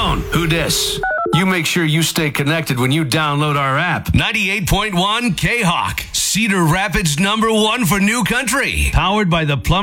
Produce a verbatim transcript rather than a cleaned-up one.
phone. Who dis? You make sure you stay connected when you download our app. ninety-eight point one K-Hawk, Cedar Rapids number one for new country. Powered by the Plum